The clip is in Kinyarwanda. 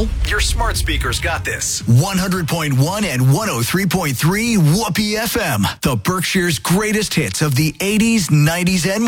Now, your smart speakers got this. 100.1 and 103.3 Whoopee FM. The Berkshire's greatest hits of the 80s, 90s, and